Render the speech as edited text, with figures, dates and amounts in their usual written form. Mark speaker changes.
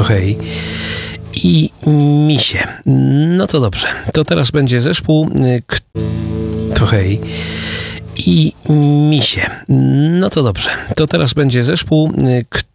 Speaker 1: To hej. I misie. No to dobrze. To teraz będzie zespół. To hej. I misie. No to dobrze. To teraz będzie zespół.